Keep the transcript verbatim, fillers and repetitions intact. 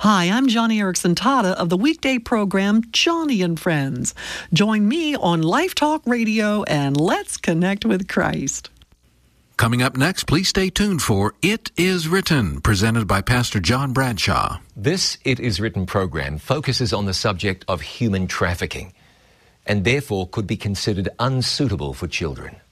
Hi, I'm Johnny Erickson Tata of the weekday program Johnny and Friends. Join me on Life Talk Radio and let's connect with Christ. Coming up next, please stay tuned for It Is Written, presented by Pastor John Bradshaw. This It Is Written program focuses on the subject of human trafficking and therefore could be considered unsuitable for children.